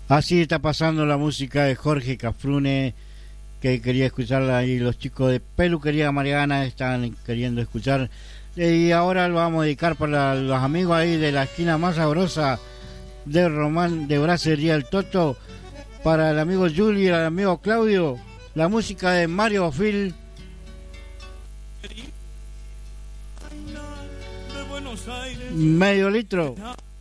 Así está pasando la música de Jorge Cafrune, que quería escucharla, y los chicos de Peluquería Mariana están queriendo escuchar. Y ahora lo vamos a dedicar para los amigos ahí de la esquina más sabrosa de Román, de Bracería El Toto, para el amigo Juli y el amigo Claudio, la música de Mario Phil. Medio litro.